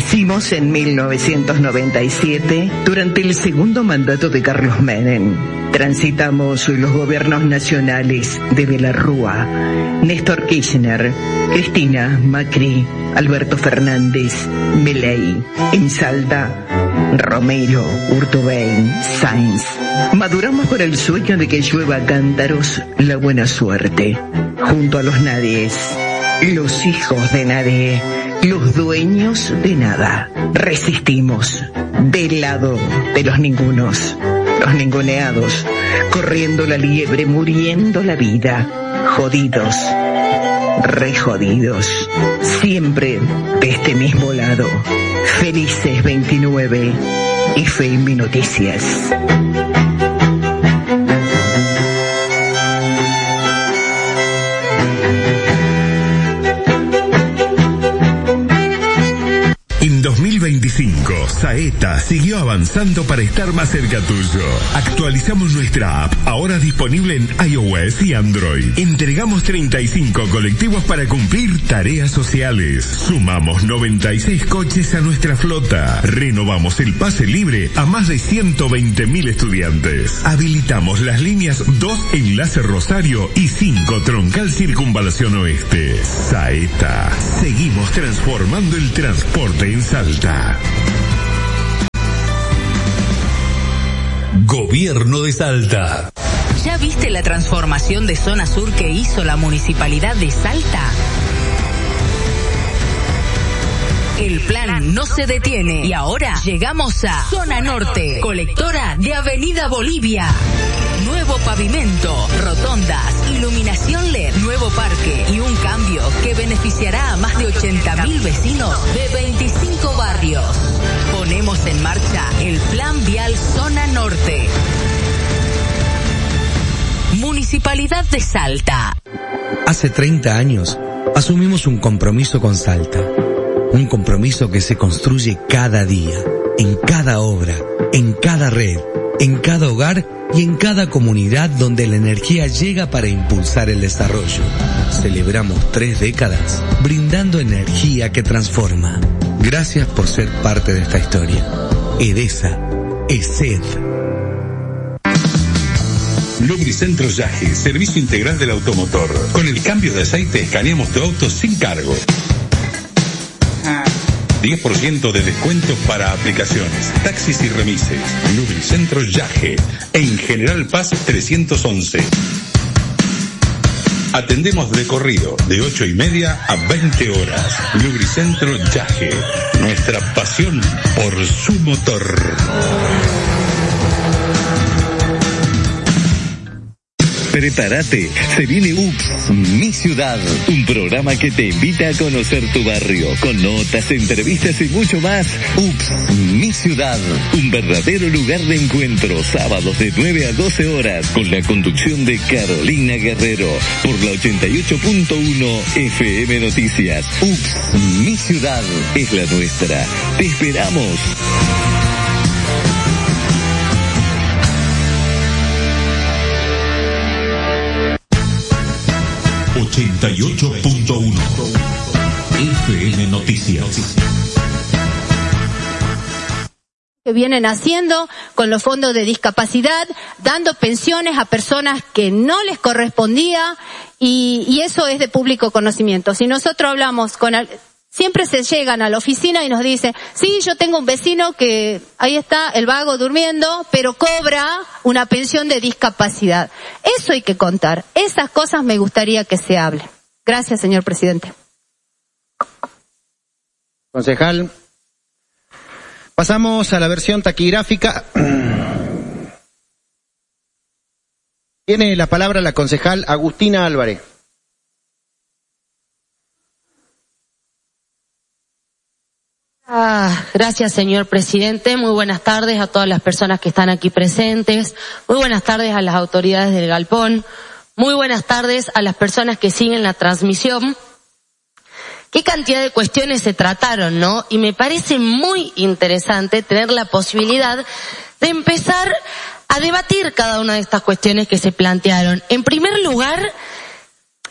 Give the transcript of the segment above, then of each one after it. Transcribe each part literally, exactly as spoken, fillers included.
Nacimos en mil novecientos noventa y siete durante el segundo mandato de Carlos Menem. Transitamos los gobiernos nacionales de de la Rúa, Néstor Kirchner, Cristina, Macri, Alberto Fernández, Milei. En Salta, Romero, Urtubey, Sáenz. Maduramos con el sueño de que llueva a cántaros la buena suerte. Junto a los nadies, los hijos de nadie, los dueños de nada. Resistimos del lado de los ningunos, los ninguneados, corriendo la liebre, muriendo la vida, jodidos, re jodidos, siempre de este mismo lado. Felices veintinueve, F M Noticias. En dos mil veinticinco, Saeta siguió avanzando para estar más cerca tuyo. Actualizamos nuestra app, ahora disponible en iOS y Android. Entregamos treinta y cinco colectivos para cumplir tareas sociales. Sumamos noventa y seis coches a nuestra flota. Renovamos el pase libre a más de ciento veinte mil estudiantes. Habilitamos las líneas dos Enlace Rosario y cinco Troncal Circunvalación Oeste. Saeta, seguimos transformando el transporte en Salta. Gobierno de Salta. ¿Ya viste la transformación de zona sur que hizo la Municipalidad de Salta? El plan no se detiene y ahora llegamos a Zona Norte, colectora de Avenida Bolivia. Nuevo pavimento, rotondas, iluminación L E D, nuevo parque y un cambio que beneficiará a más de ochenta mil vecinos de veinticinco barrios. Ponemos en marcha el Plan Vial Zona Norte. Municipalidad de Salta. Hace treinta años asumimos un compromiso con Salta. Un compromiso que se construye cada día, en cada obra, en cada red, en cada hogar y en cada comunidad donde la energía llega para impulsar el desarrollo. Celebramos tres décadas brindando energía que transforma. Gracias por ser parte de esta historia. Edesa, ESED. Lubricentro Yaje, servicio integral del automotor. Con el cambio de aceite escaneamos tu auto sin cargo. diez por ciento de descuento para aplicaciones, taxis y remises. Lubricentro Yaje, en General Paz trescientos once. Atendemos de corrido, de ocho y media a veinte horas. Lubricentro Yaje, nuestra pasión por su motor. Prepárate, se viene Ups, Mi Ciudad, un programa que te invita a conocer tu barrio, con notas, entrevistas y mucho más. Ups, Mi Ciudad, un verdadero lugar de encuentro, sábados de nueve a doce horas, con la conducción de Carolina Guerrero, por la ochenta y ocho punto uno F M Noticias. Ups, Mi Ciudad, es la nuestra. Te esperamos. ochenta y ocho punto uno F M Noticias. Que vienen haciendo con los fondos de discapacidad, dando pensiones a personas que no les correspondía, y, y eso es de público conocimiento. Si nosotros hablamos con... Al, siempre se llegan a la oficina y nos dicen, sí, yo tengo un vecino que ahí está el vago durmiendo, pero cobra una pensión de discapacidad. Eso hay que contar. Esas cosas me gustaría que se hable. Gracias, señor presidente. Concejal. Pasamos a la versión taquigráfica. Tiene la palabra la concejal Agustina Álvarez. Ah, gracias, señor presidente. Muy buenas tardes a todas las personas que están aquí presentes. Muy buenas tardes a las autoridades del Galpón. Muy buenas tardes a las personas que siguen la transmisión. Qué cantidad de cuestiones se trataron, ¿no? Y me parece muy interesante tener la posibilidad de empezar a debatir cada una de estas cuestiones que se plantearon. En primer lugar,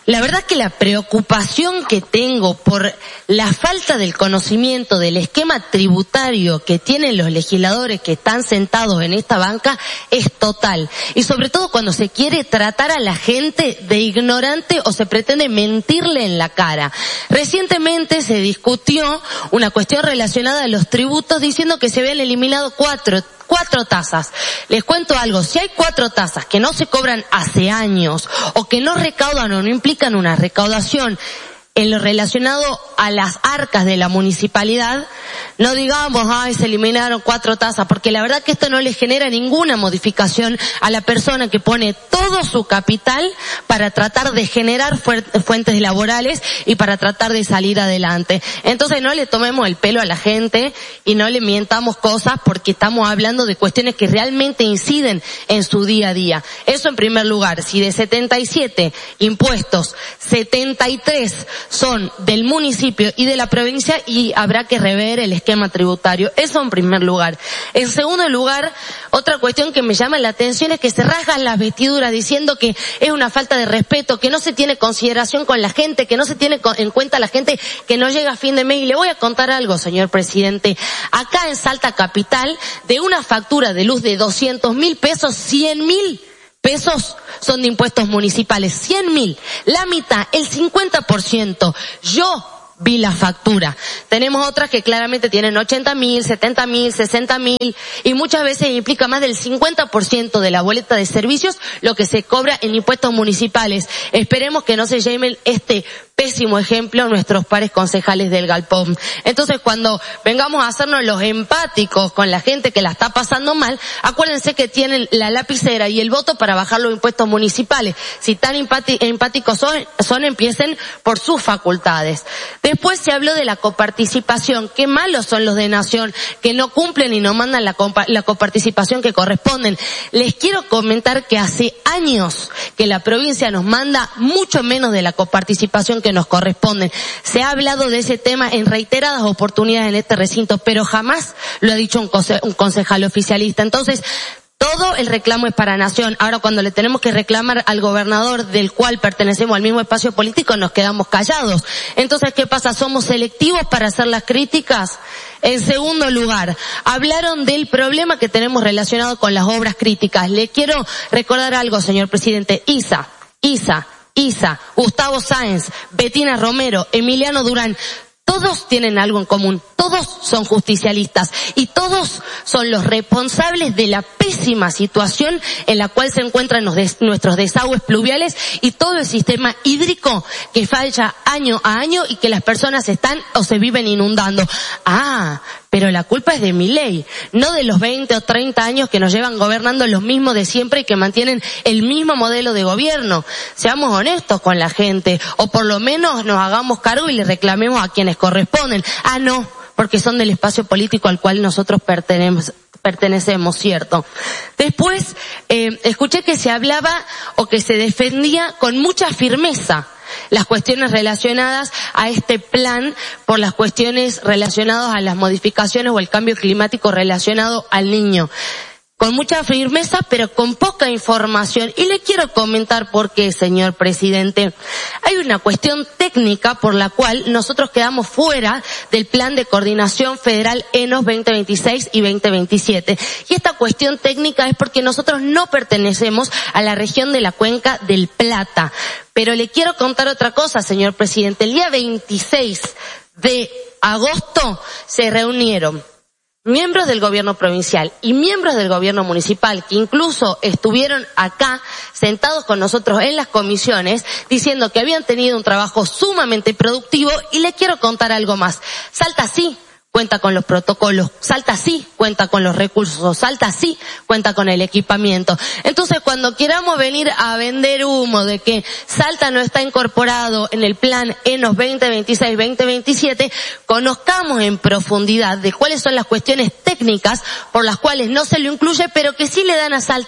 La verdad que la preocupación que tengo por la falta del conocimiento del esquema tributario que tienen los legisladores que están sentados en esta banca es total. Y sobre todo cuando se quiere tratar a la gente de ignorante o se pretende mentirle en la cara. Recientemente se discutió una cuestión relacionada a los tributos diciendo que se habían eliminado cuatro Cuatro tasas. Les cuento algo, si hay cuatro tasas que no se cobran hace años o que no recaudan o no implican una recaudación en lo relacionado a las arcas de la municipalidad, no digamos, ay, se eliminaron cuatro tasas, porque la verdad que esto no le genera ninguna modificación a la persona que pone todo su capital para tratar de generar fuentes laborales y para tratar de salir adelante. Entonces no le tomemos el pelo a la gente y no le mientamos cosas porque estamos hablando de cuestiones que realmente inciden en su día a día. Eso en primer lugar. Si de setenta y siete impuestos, setenta y tres son del municipio y de la provincia, y habrá que rever el esquema tributario. Eso en primer lugar. En segundo lugar, otra cuestión que me llama la atención es que se rasgan las vestiduras diciendo que es una falta de respeto, que no se tiene consideración con la gente, que no se tiene en cuenta la gente que no llega a fin de mes. Y le voy a contar algo, señor presidente. Acá en Salta Capital, de una factura de luz de doscientos mil pesos, cien mil pesos son de impuestos municipales, cien mil, la mitad, el cincuenta por ciento. Yo vi la factura. Tenemos otras que claramente tienen ochenta mil, setenta mil, sesenta mil, y muchas veces implica más del cincuenta por ciento de la boleta de servicios lo que se cobra en impuestos municipales. Esperemos que no se lleven este pésimo ejemplo nuestros pares concejales del Galpón. Entonces, cuando vengamos a hacernos los empáticos con la gente que la está pasando mal, acuérdense que tienen la lapicera y el voto para bajar los impuestos municipales. Si tan empáticos son, son, empiecen por sus facultades. Después se habló de la coparticipación. Qué malos son los de Nación, que no cumplen y no mandan la, compa la coparticipación que corresponden. Les quiero comentar que hace años que la provincia nos manda mucho menos de la coparticipación que nos corresponden. Se ha hablado de ese tema en reiteradas oportunidades en este recinto, pero jamás lo ha dicho un, conce un concejal oficialista. Entonces, todo el reclamo es para Nación. Ahora, cuando le tenemos que reclamar al gobernador del cual pertenecemos al mismo espacio político, nos quedamos callados. Entonces, ¿qué pasa? ¿Somos selectivos para hacer las críticas? En segundo lugar, hablaron del problema que tenemos relacionado con las obras críticas. Le quiero recordar algo, señor presidente. ISA, ISA, ISA, Gustavo Sáenz, Betina Romero, Emiliano Durán, todos tienen algo en común, todos son justicialistas y todos son los responsables de la pésima situación en la cual se encuentran los des nuestros desagües pluviales y todo el sistema hídrico que falla año a año y que las personas están o se viven inundando. Ah, pero la culpa es de Milei, no de los veinte o treinta años que nos llevan gobernando los mismos de siempre y que mantienen el mismo modelo de gobierno. Seamos honestos con la gente, o por lo menos nos hagamos cargo y le reclamemos a quienes corresponden. Ah, no, porque son del espacio político al cual nosotros pertenecemos. pertenecemos, ¿cierto? Después, eh, escuché que se hablaba o que se defendía con mucha firmeza las cuestiones relacionadas a este plan por las cuestiones relacionadas a las modificaciones o el cambio climático relacionado al Niño. Con mucha firmeza, pero con poca información. Y le quiero comentar por qué, señor presidente. Hay una cuestión técnica por la cual nosotros quedamos fuera del Plan de Coordinación Federal E N O S veinte veintiséis y veinte veintisiete. Y esta cuestión técnica es porque nosotros no pertenecemos a la región de la Cuenca del Plata. Pero le quiero contar otra cosa, señor presidente. El día veintiséis de agosto se reunieron miembros del gobierno provincial y miembros del gobierno municipal, que incluso estuvieron acá sentados con nosotros en las comisiones, diciendo que habían tenido un trabajo sumamente productivo. Y le quiero contar algo más. Salta sí cuenta con los protocolos, Salta sí cuenta con los recursos, Salta sí cuenta con el equipamiento. Entonces, cuando queramos venir a vender humo de que Salta no está incorporado en el plan E N O S veinte veintiséis veinte veintisiete, conozcamos en profundidad de cuáles son las cuestiones técnicas por las cuales no se lo incluye, pero que sí le dan a Salta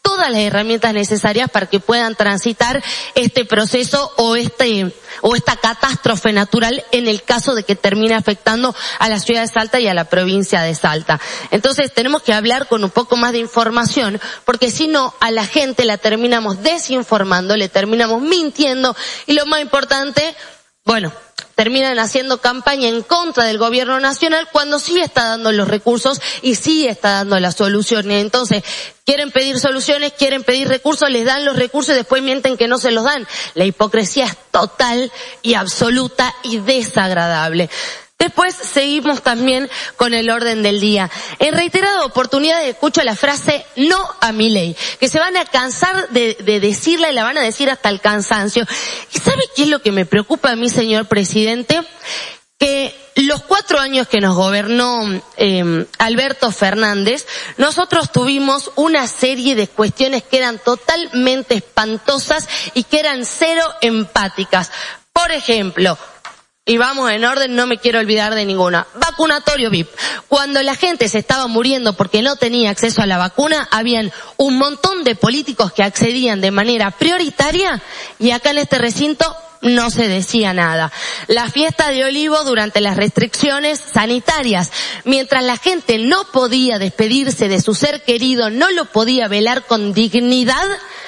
todas las herramientas necesarias para que puedan transitar este proceso o este o esta catástrofe natural en el caso de que termine afectando a la ciudad de Salta y a la provincia de Salta. Entonces tenemos que hablar con un poco más de información, porque si no a la gente la terminamos desinformando, le terminamos mintiendo y lo más importante, bueno, terminan haciendo campaña en contra del gobierno nacional cuando sí está dando los recursos y sí está dando las soluciones. Entonces, quieren pedir soluciones, quieren pedir recursos, les dan los recursos y después mienten que no se los dan. La hipocresía es total y absoluta y desagradable. Después seguimos también con el orden del día. En reiteradas oportunidades escucho la frase no a Milei, que se van a cansar de, de decirla y la van a decir hasta el cansancio. ¿Y sabe qué es lo que me preocupa a mí, señor presidente? Que los cuatro años que nos gobernó eh, Alberto Fernández, nosotros tuvimos una serie de cuestiones que eran totalmente espantosas y que eran cero empáticas. Por ejemplo, y vamos en orden, no me quiero olvidar de ninguna. Vacunatorio V I P. Cuando la gente se estaba muriendo porque no tenía acceso a la vacuna, habían un montón de políticos que accedían de manera prioritaria y acá en este recinto no se decía nada. La fiesta de Olivo durante las restricciones sanitarias, mientras la gente no podía despedirse de su ser querido, no lo podía velar con dignidad,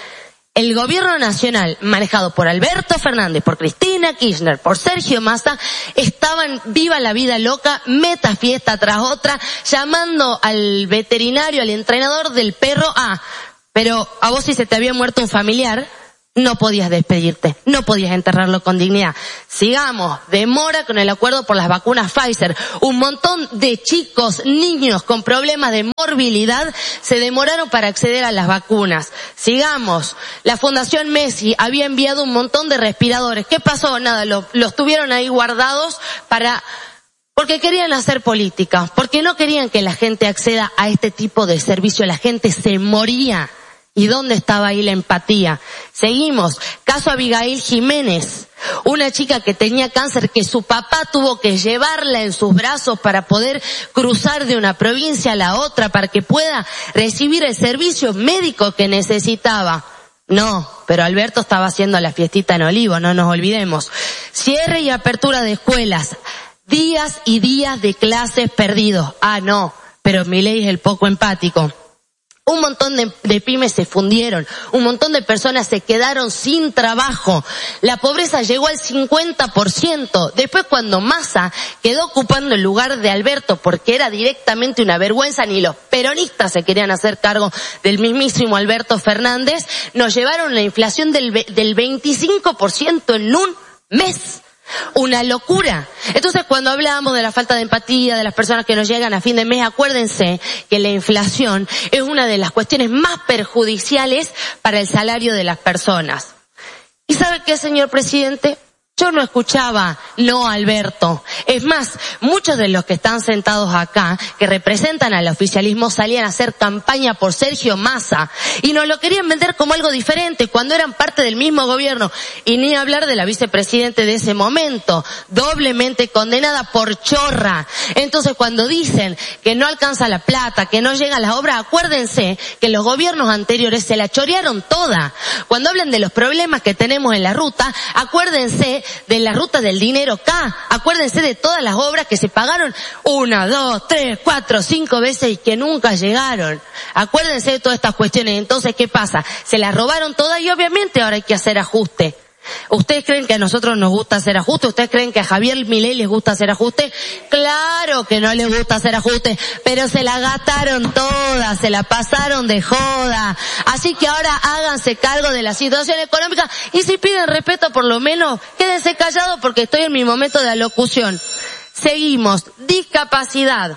el gobierno nacional, manejado por Alberto Fernández, por Cristina Kirchner, por Sergio Massa, estaban viva la vida loca, meta fiesta tras otra, llamando al veterinario, al entrenador del perro, ah, pero a vos si se te había muerto un familiar, no podías despedirte, no podías enterrarlo con dignidad. Sigamos, demora con el acuerdo por las vacunas Pfizer. Un montón de chicos, niños con problemas de morbilidad se demoraron para acceder a las vacunas. Sigamos, la Fundación Messi había enviado un montón de respiradores. ¿Qué pasó? Nada, lo, los tuvieron ahí guardados para... porque querían hacer política, porque no querían que la gente acceda a este tipo de servicio. La gente se moría. ¿Y dónde estaba ahí la empatía? Seguimos. Caso Abigail Jiménez. Una chica que tenía cáncer que su papá tuvo que llevarla en sus brazos para poder cruzar de una provincia a la otra para que pueda recibir el servicio médico que necesitaba. No, pero Alberto estaba haciendo la fiestita en Olivo, no nos olvidemos. Cierre y apertura de escuelas. Días y días de clases perdidos. Ah, no, pero Milei es el poco empático. Un montón de, de pymes se fundieron, un montón de personas se quedaron sin trabajo, la pobreza llegó al cincuenta por ciento. Después cuando Massa quedó ocupando el lugar de Alberto porque era directamente una vergüenza, ni los peronistas se querían hacer cargo del mismísimo Alberto Fernández, nos llevaron la inflación del, del veinticinco por ciento en un mes. Una locura. Entonces, cuando hablábamos de la falta de empatía de las personas que nos llegan a fin de mes, acuérdense que la inflación es una de las cuestiones más perjudiciales para el salario de las personas. ¿Y sabe qué, señor presidente? Yo no escuchaba no a Alberto. Es más, muchos de los que están sentados acá, que representan al oficialismo, salían a hacer campaña por Sergio Massa y nos lo querían vender como algo diferente cuando eran parte del mismo gobierno. Y ni hablar de la vicepresidente de ese momento, doblemente condenada por chorra. Entonces, cuando dicen que no alcanza la plata, que no llega a las obras, acuérdense que los gobiernos anteriores se la chorearon toda. Cuando hablan de los problemas que tenemos en la ruta, acuérdense de la ruta del dinero K. Acuérdense de todas las obras que se pagaron una, dos, tres, cuatro, cinco veces y que nunca llegaron. Acuérdense de todas estas cuestiones. Entonces, ¿qué pasa? Se las robaron todas y obviamente ahora hay que hacer ajuste. ¿Ustedes creen que a nosotros nos gusta hacer ajuste? ¿Ustedes creen que a Javier Milei les gusta hacer ajuste? Claro que no les gusta hacer ajuste, pero se la gastaron todas, se la pasaron de joda. Así que ahora háganse cargo de la situación económica y si piden respeto, por lo menos quédense callados porque estoy en mi momento de alocución. Seguimos. Discapacidad.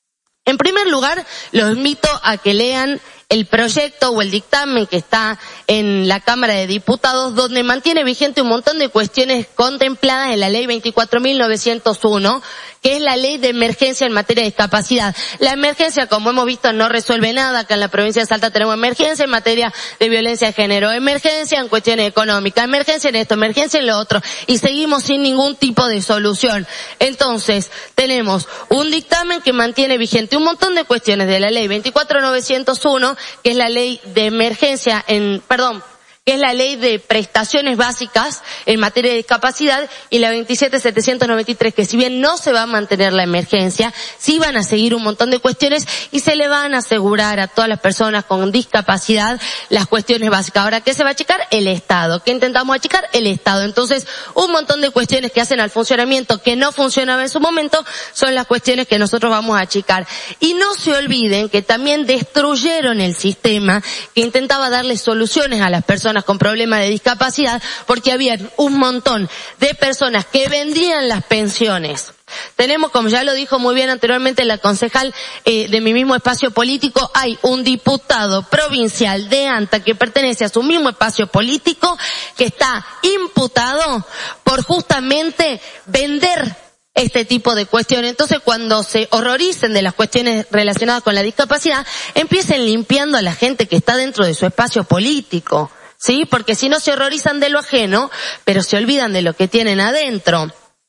En primer lugar, los invito a que lean el proyecto o el dictamen que está en la Cámara de Diputados, donde mantiene vigente un montón de cuestiones contempladas en la Ley veinticuatro mil novecientos uno, que es la Ley de Emergencia en materia de discapacidad. La emergencia, como hemos visto, no resuelve nada. Acá en la provincia de Salta tenemos emergencia en materia de violencia de género, emergencia en cuestiones económicas, emergencia en esto, emergencia en lo otro, y seguimos sin ningún tipo de solución. Entonces, tenemos un dictamen que mantiene vigente un montón de cuestiones de la Ley veinticuatro mil novecientos uno que es la ley de emergencia en, perdón, que es la ley de prestaciones básicas en materia de discapacidad, y la veintisiete mil setecientos noventa y tres, que si bien no se va a mantener la emergencia, sí van a seguir un montón de cuestiones y se le van a asegurar a todas las personas con discapacidad las cuestiones básicas. Ahora, ¿qué se va a achicar? El Estado. ¿Qué intentamos achicar? El Estado. Entonces, un montón de cuestiones que hacen al funcionamiento que no funcionaba en su momento son las cuestiones que nosotros vamos a achicar. Y no se olviden que también destruyeron el sistema que intentaba darle soluciones a las personas con problemas de discapacidad, porque había un montón de personas que vendían las pensiones. Tenemos, como ya lo dijo muy bien anteriormente la concejal eh, de mi mismo espacio político, hay un diputado provincial de ANTA que pertenece a su mismo espacio político que está imputado por justamente vender este tipo de cuestiones. Entonces, cuando se horroricen de las cuestiones relacionadas con la discapacidad, empiecen limpiando a la gente que está dentro de su espacio político. Sí, porque si no se horrorizan de lo ajeno, pero se olvidan de lo que tienen adentro.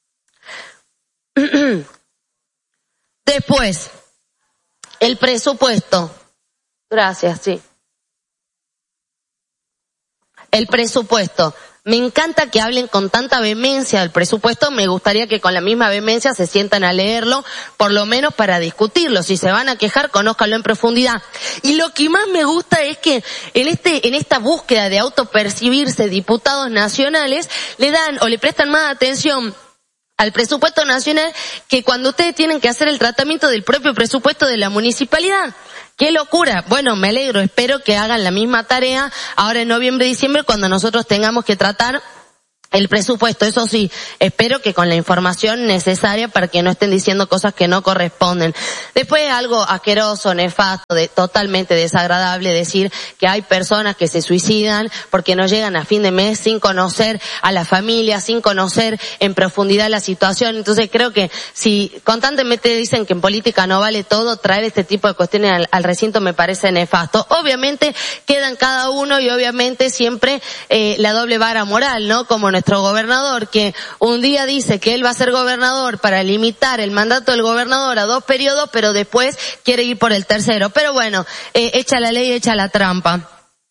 Después, el presupuesto. Gracias, sí. El presupuesto. Me encanta que hablen con tanta vehemencia del presupuesto, me gustaría que con la misma vehemencia se sientan a leerlo, por lo menos para discutirlo. Si se van a quejar, conózcanlo en profundidad. Y lo que más me gusta es que en este, en esta búsqueda de autopercibirse diputados nacionales, le dan o le prestan más atención al presupuesto nacional que cuando ustedes tienen que hacer el tratamiento del propio presupuesto de la municipalidad. ¡Qué locura! Bueno, me alegro, espero que hagan la misma tarea ahora en noviembre y diciembre cuando nosotros tengamos que tratar el presupuesto. Eso sí, espero que con la información necesaria para que no estén diciendo cosas que no corresponden. Después, algo asqueroso, nefasto, de, totalmente desagradable decir que hay personas que se suicidan porque no llegan a fin de mes sin conocer a la familia, sin conocer en profundidad la situación. Entonces creo que si constantemente dicen que en política no vale todo, traer este tipo de cuestiones al, al recinto me parece nefasto. Obviamente quedan cada uno y obviamente siempre eh, la doble vara moral, ¿no? Como nuestro gobernador, que un día dice que él va a ser gobernador para limitar el mandato del gobernador a dos periodos, pero después quiere ir por el tercero. Pero bueno, eh, echa la ley, echa la trampa.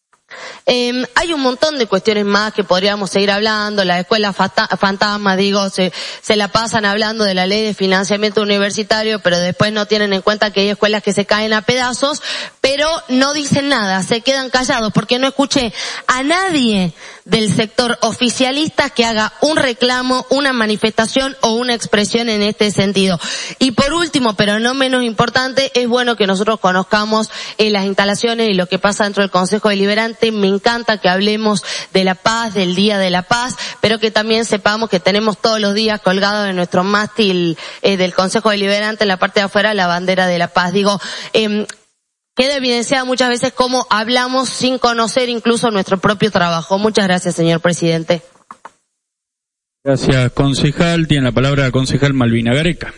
Eh, hay un montón de cuestiones más que podríamos seguir hablando. La escuela fantasma, digo, se, se la pasan hablando de la ley de financiamiento universitario, pero después no tienen en cuenta que hay escuelas que se caen a pedazos, pero no dicen nada, se quedan callados, porque no escuché a nadie del sector oficialista que haga un reclamo, una manifestación o una expresión en este sentido. Y por último, pero no menos importante, es bueno que nosotros conozcamos eh, las instalaciones y lo que pasa dentro del Consejo Deliberante. Me encanta que hablemos de la paz, del Día de la Paz, pero que también sepamos que tenemos todos los días colgado en nuestro mástil eh, del Consejo Deliberante, en la parte de afuera, la bandera de la paz. Digo, eh, queda evidenciado muchas veces cómo hablamos sin conocer incluso nuestro propio trabajo. Muchas gracias, señor presidente. Gracias, concejal. Tiene la palabra la concejal Malvina Gareca.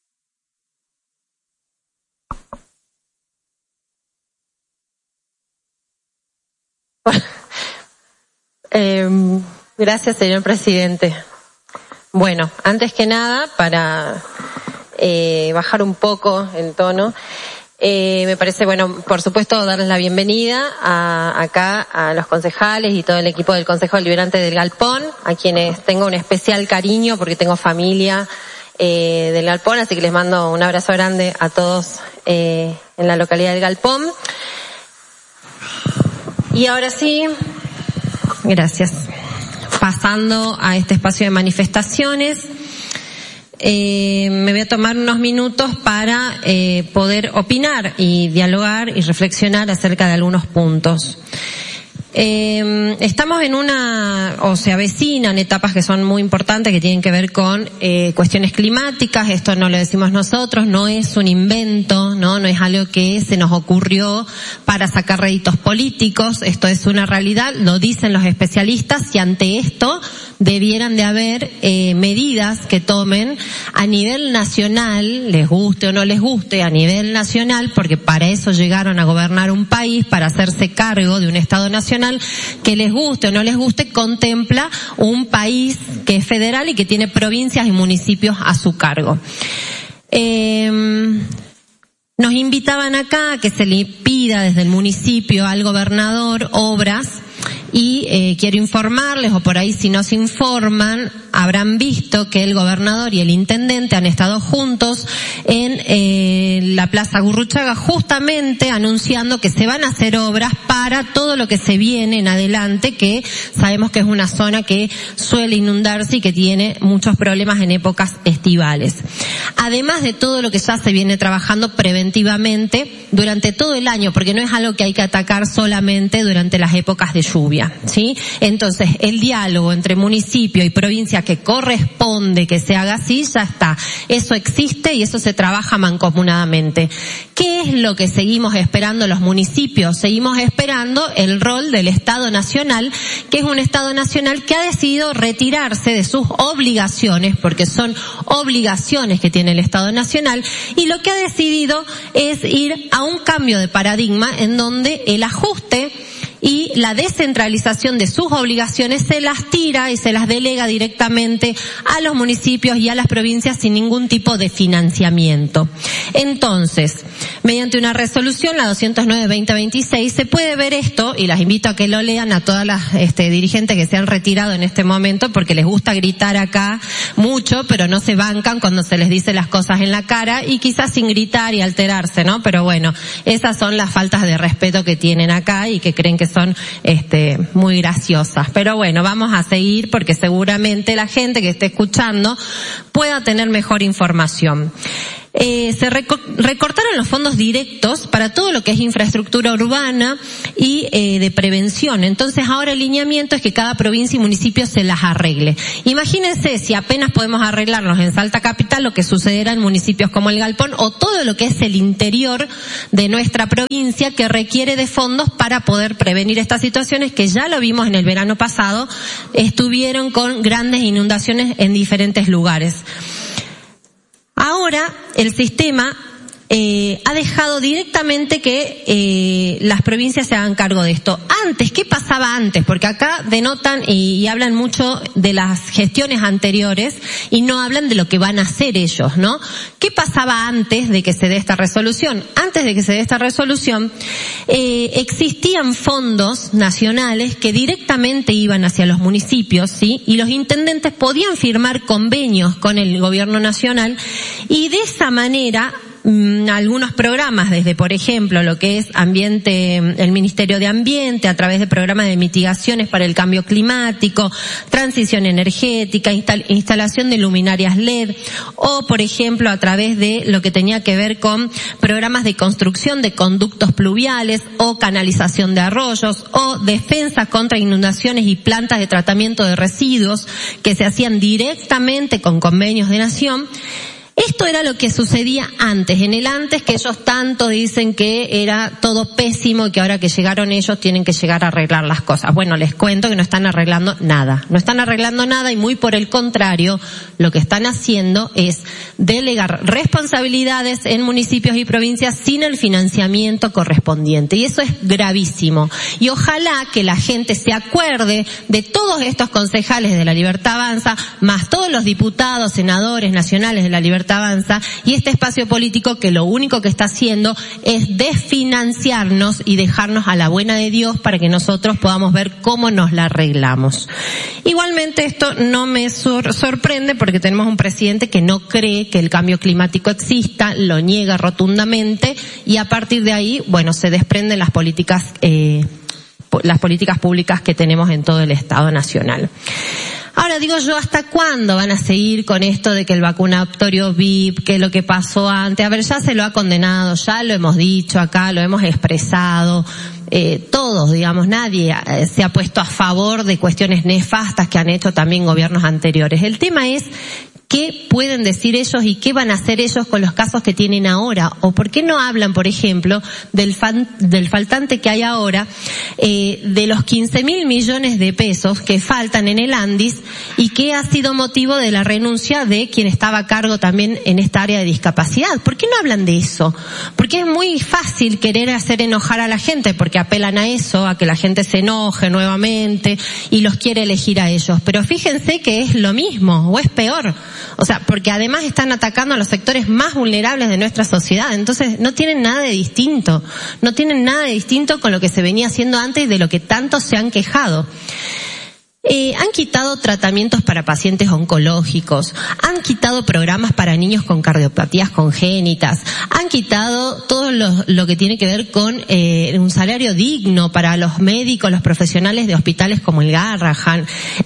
Eh, gracias, señor presidente. Bueno, antes que nada, para eh, bajar un poco el tono, eh, me parece, bueno, por supuesto, darles la bienvenida a, acá a los concejales y todo el equipo del Consejo Deliberante del Galpón, a quienes tengo un especial cariño porque tengo familia eh, del Galpón, así que les mando un abrazo grande a todos eh, en la localidad del Galpón. Y ahora sí, gracias. Pasando a este espacio de manifestaciones, eh, me voy a tomar unos minutos para eh, poder opinar y dialogar y reflexionar acerca de algunos puntos. Eh, estamos en una, o se avecinan etapas que son muy importantes, que tienen que ver con eh, cuestiones climáticas. Esto no lo decimos nosotros, no es un invento, no, no es algo que se nos ocurrió para sacar réditos políticos. Esto es una realidad, lo dicen los especialistas, y ante esto debieran de haber eh, medidas que tomen a nivel nacional, les guste o no les guste, a nivel nacional, porque para eso llegaron a gobernar un país, para hacerse cargo de un Estado nacional, que les guste o no les guste, contempla un país que es federal y que tiene provincias y municipios a su cargo. Eh, Nos invitaban acá a que se le pida desde el municipio al gobernador obras y eh, quiero informarles, o por ahí si no se informan, habrán visto que el gobernador y el intendente han estado juntos en eh, la Plaza Gurruchaga justamente anunciando que se van a hacer obras para todo lo que se viene en adelante, que sabemos que es una zona que suele inundarse y que tiene muchos problemas en épocas estivales. Además de todo lo que ya se viene trabajando preventivamente durante todo el año, porque no es algo que hay que atacar solamente durante las épocas de lluvia, ¿sí? Entonces, el diálogo entre municipio y provincia que corresponde que se haga así, ya está. Eso existe y eso se trabaja mancomunadamente. ¿Qué es lo que seguimos esperando los municipios? Seguimos esperando el rol del Estado Nacional, que es un Estado Nacional que ha decidido retirarse de sus obligaciones, porque son obligaciones que tiene el Estado Nacional, y lo que ha decidido es ir a un cambio de paradigma en donde el ajuste y la descentralización de sus obligaciones se las tira y se las delega directamente a los municipios y a las provincias sin ningún tipo de financiamiento. Entonces, mediante una resolución, la doscientos nueve barra veinte veintiséis, se puede ver esto, y las invito a que lo lean a todas las este, dirigentes que se han retirado en este momento, porque les gusta gritar acá mucho, pero no se bancan cuando se les dice las cosas en la cara, y quizás sin gritar y alterarse, ¿no? Pero bueno, esas son las faltas de respeto que tienen acá y que creen que son este muy graciosas. Pero bueno, vamos a seguir porque seguramente la gente que esté escuchando pueda tener mejor información. Eh, se reco- recortaron los fondos directos para todo lo que es infraestructura urbana y eh, de prevención. Entonces ahora el lineamiento es que cada provincia y municipio se las arregle. Imagínense si apenas podemos arreglarnos en Salta Capital, lo que sucederá en municipios como el Galpón o todo lo que es el interior de nuestra provincia, que requiere de fondos para poder prevenir estas situaciones que ya lo vimos en el verano pasado, estuvieron con grandes inundaciones en diferentes lugares. Ahora el sistema eh, ha dejado directamente que eh, las provincias se hagan cargo de esto. Antes, ¿qué pasaba antes? Porque acá denotan y, y hablan mucho de las gestiones anteriores y no hablan de lo que van a hacer ellos, ¿no? ¿Qué pasaba antes de que se dé esta resolución? Antes de que se dé esta resolución, eh, existían fondos nacionales que directamente iban hacia los municipios, ¿sí? Y los intendentes podían firmar convenios con el gobierno nacional y de esa manera algunos programas, desde por ejemplo lo que es ambiente, el Ministerio de Ambiente a través de programas de mitigaciones para el cambio climático, transición energética, instal, instalación de luminarias L E D, o por ejemplo a través de lo que tenía que ver con programas de construcción de conductos pluviales o canalización de arroyos o defensa contra inundaciones y plantas de tratamiento de residuos que se hacían directamente con convenios de nación. Esto era lo que sucedía antes, en el antes que ellos tanto dicen que era todo pésimo y que ahora que llegaron ellos tienen que llegar a arreglar las cosas. Bueno, les cuento que no están arreglando nada. No están arreglando nada y muy por el contrario, lo que están haciendo es delegar responsabilidades en municipios y provincias sin el financiamiento correspondiente. Y eso es gravísimo. Y ojalá que la gente se acuerde de todos estos concejales de La Libertad Avanza, más todos los diputados, senadores nacionales de La Libertad Avanza y este espacio político que lo único que está haciendo es desfinanciarnos y dejarnos a la buena de Dios para que nosotros podamos ver cómo nos la arreglamos. Igualmente esto no me sor- sorprende porque tenemos un presidente que no cree que el cambio climático exista, lo niega rotundamente y a partir de ahí, bueno, se desprenden las políticas, eh, las políticas públicas que tenemos en todo el Estado Nacional. Ahora digo yo, ¿hasta cuándo van a seguir con esto de que el vacunatorio V I P, que es lo que pasó antes? A ver, ya se lo ha condenado, ya lo hemos dicho acá, lo hemos expresado, eh, todos, digamos, nadie eh, se ha puesto a favor de cuestiones nefastas que han hecho también gobiernos anteriores. El tema es ¿qué pueden decir ellos y qué van a hacer ellos con los casos que tienen ahora? ¿O por qué no hablan, por ejemplo, del, fan, del faltante que hay ahora, eh, de los quince mil millones de pesos que faltan en el ANDIS y que ha sido motivo de la renuncia de quien estaba a cargo también en esta área de discapacidad? ¿Por qué no hablan de eso? Porque es muy fácil querer hacer enojar a la gente, porque apelan a eso, a que la gente se enoje nuevamente y los quiere elegir a ellos. Pero fíjense que es lo mismo, o es peor. O sea, porque además están atacando a los sectores más vulnerables de nuestra sociedad. Entonces, no tienen nada de distinto. No tienen nada de distinto con lo que se venía haciendo antes y de lo que tanto se han quejado. Eh, han quitado tratamientos para pacientes oncológicos, han quitado programas para niños con cardiopatías congénitas, han quitado todo lo, lo que tiene que ver con eh, un salario digno para los médicos, los profesionales de hospitales como el Garrahan.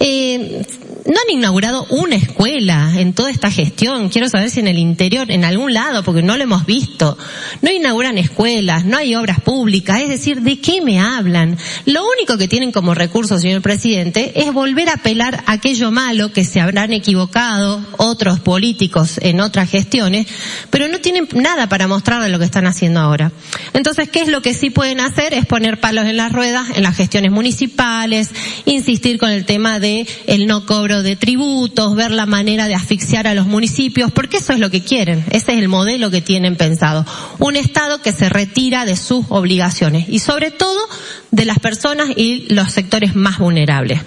Eh, no han inaugurado una escuela en toda esta gestión. Quiero saber si en el interior, en algún lado, porque no lo hemos visto. No inauguran escuelas, no hay obras públicas. Es decir, ¿de qué me hablan? Lo único que tienen como recurso, señor presidente, es volver a apelar a aquello malo que se habrán equivocado otros políticos en otras gestiones, pero no tienen nada para mostrar de lo que están haciendo ahora. Entonces, ¿qué es lo que sí pueden hacer? Es poner palos en las ruedas en las gestiones municipales, insistir con el tema de el no cobro de tributos, ver la manera de asfixiar a los municipios, porque eso es lo que quieren, ese es el modelo que tienen pensado. Un Estado que se retira de sus obligaciones y sobre todo de las personas y los sectores más vulnerables.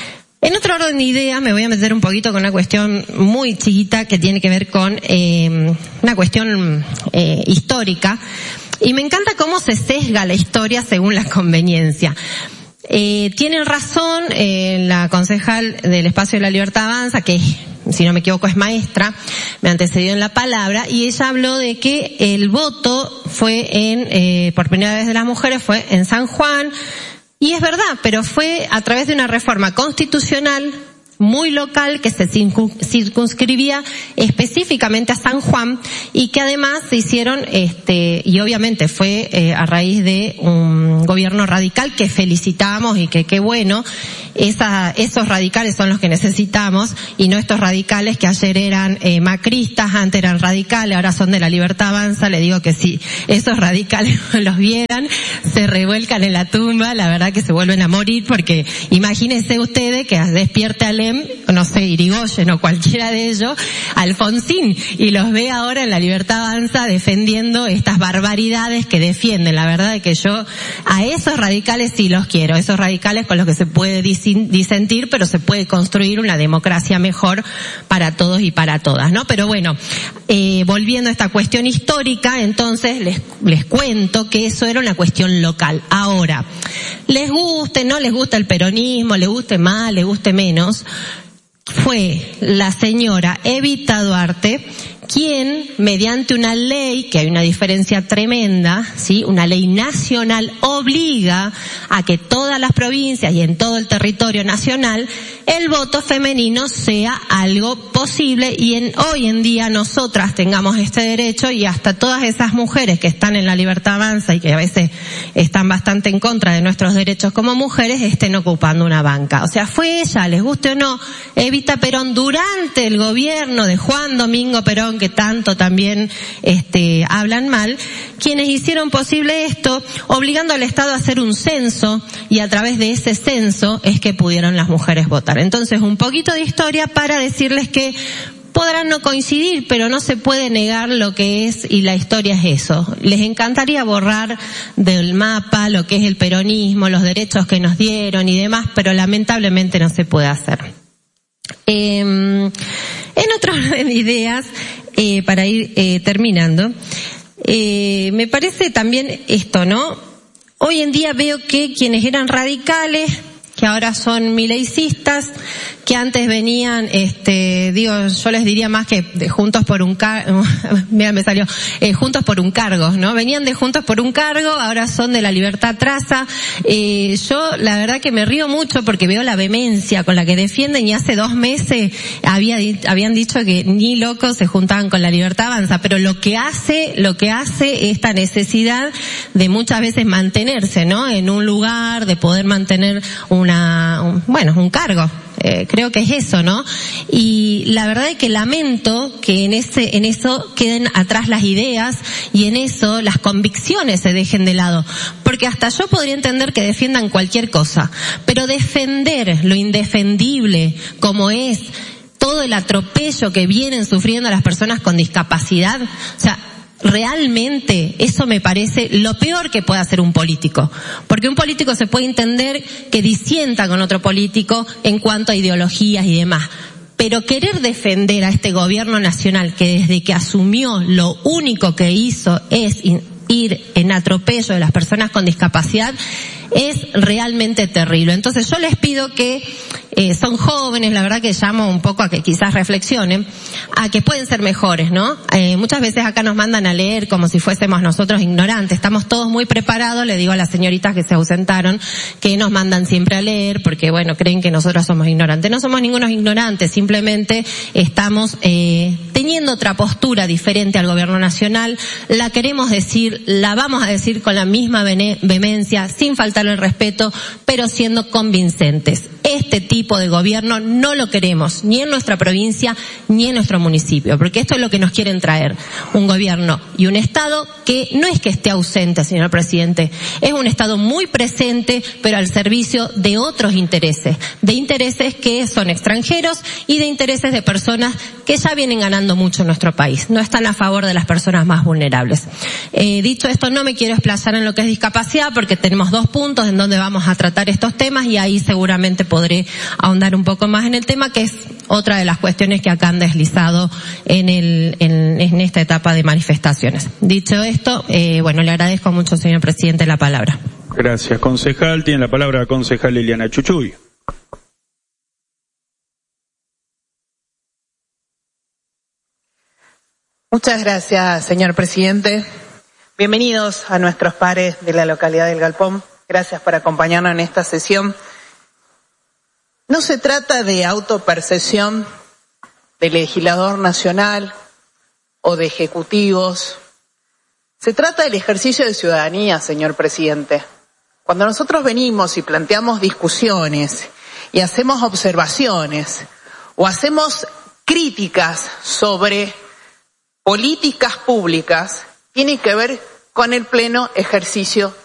En otro orden de ideas me voy a meter un poquito con una cuestión muy chiquita que tiene que ver con eh, una cuestión eh, histórica, y me encanta cómo se sesga la historia según la conveniencia. Eh, tienen razón eh, la concejal del Espacio de la Libertad Avanza, que si no me equivoco es maestra, me antecedió en la palabra, y ella habló de que el voto fue en, eh, por primera vez de las mujeres fue en San Juan, y es verdad, pero fue a través de una reforma constitucional muy local que se circunscribía específicamente a San Juan, y que además se hicieron, este, y obviamente fue eh, a raíz de un gobierno radical que felicitamos y que qué bueno. Esa, esos radicales son los que necesitamos y no estos radicales que ayer eran eh, macristas, antes eran radicales, ahora son de la Libertad Avanza. Le digo que si esos radicales los vieran, se revuelcan en la tumba, la verdad que se vuelven a morir, porque imagínense ustedes que despierte Alem, no sé, Irigoyen o cualquiera de ellos, Alfonsín, y los ve ahora en la Libertad Avanza defendiendo estas barbaridades que defienden. La verdad es que yo a esos radicales sí los quiero, esos radicales con los que se puede disentir, pero se puede construir una democracia mejor para todos y para todas, ¿no? Pero bueno, eh, volviendo a esta cuestión histórica, entonces les, les cuento que eso era una cuestión local. Ahora, les guste, no les gusta el peronismo, les guste más, les guste menos, fue la señora Evita Duarte quien, mediante una ley, que hay una diferencia tremenda, ¿sí? Una ley nacional, obliga a que todas las provincias y en todo el territorio nacional el voto femenino sea algo posible, y en, hoy en día nosotras tengamos este derecho, y hasta todas esas mujeres que están en la Libertad Avanza y que a veces están bastante en contra de nuestros derechos como mujeres, estén ocupando una banca. O sea, fue ella, les guste o no, Evita Perón, durante el gobierno de Juan Domingo Perón, que tanto también este hablan mal, quienes hicieron posible esto, obligando al Estado a hacer un censo, y a través de ese censo es que pudieron las mujeres votar. Entonces, un poquito de historia para decirles que podrán no coincidir, pero no se puede negar lo que es, y la historia es eso. Les encantaría borrar del mapa lo que es el peronismo, los derechos que nos dieron y demás, pero lamentablemente no se puede hacer. Eh, en otro orden de ideas, eh, para ir eh, terminando, eh, me parece también esto, ¿no? Hoy en día veo que quienes eran radicales, que ahora son mileicistas, que antes venían, este, digo, yo les diría más que de Juntos por un Cargo, mira, me salió, eh, Juntos por un Cargo, ¿no? Venían de Juntos por un Cargo, ahora son de la Libertad Traza. Eh, yo, la verdad que me río mucho porque veo la vehemencia con la que defienden, y hace dos meses había, habían dicho que ni locos se juntaban con la Libertad Avanza, pero lo que hace, lo que hace esta necesidad de muchas veces mantenerse, ¿no? En un lugar, de poder mantener una, un, bueno, un cargo. Eh, creo que es eso, ¿no? Y la verdad es que lamento que en ese, en eso queden atrás las ideas, y en eso las convicciones se dejen de lado. Porque hasta yo podría entender que defiendan cualquier cosa, pero defender lo indefendible, como es todo el atropello que vienen sufriendo las personas con discapacidad, o sea, realmente eso me parece lo peor que puede hacer un político, porque un político se puede entender que disienta con otro político en cuanto a ideologías y demás, Pero querer defender a este gobierno nacional que desde que asumió lo único que hizo es ir en atropello de las personas con discapacidad es realmente terrible. Entonces yo les pido que eh, son jóvenes, la verdad que llamo un poco a que quizás reflexionen, a que pueden ser mejores, ¿no? Eh, muchas veces acá nos mandan a leer como si fuésemos nosotros ignorantes. Estamos todos muy preparados, le digo a las señoritas que se ausentaron, que nos mandan siempre a leer porque, bueno, creen que nosotros somos ignorantes. No somos ningunos ignorantes, simplemente estamos eh, teniendo otra postura diferente al gobierno nacional. La queremos decir, la vamos a decir con la misma vehemencia, sin faltar el respeto, pero siendo convincentes. Este tipo de gobierno no lo queremos, ni en nuestra provincia, ni en nuestro municipio, porque esto es lo que nos quieren traer. Un gobierno y un Estado que no es que esté ausente, señor presidente, es un Estado muy presente, pero al servicio de otros intereses, de intereses que son extranjeros y de intereses de personas que ya vienen ganando mucho en nuestro país. No están a favor de las personas más vulnerables. Eh, dicho esto, no me quiero explayar en lo que es discapacidad, porque tenemos dos puntos en donde vamos a tratar estos temas y ahí seguramente podré ahondar un poco más en el tema, que es otra de las cuestiones que acá han deslizado en el en, en esta etapa de manifestaciones. Dicho esto, eh, bueno, le agradezco mucho, señor presidente, la palabra. Gracias, concejal. Tiene la palabra la concejal Liliana Chuchuy. Muchas gracias, señor presidente. Bienvenidos a nuestros pares de la localidad del Galpón. Gracias por acompañarnos en esta sesión. No se trata de autopercepción de legislador nacional o de ejecutivos. Se trata del ejercicio de ciudadanía, señor presidente. Cuando nosotros venimos y planteamos discusiones y hacemos observaciones o hacemos críticas sobre políticas públicas, tiene que ver con el pleno ejercicio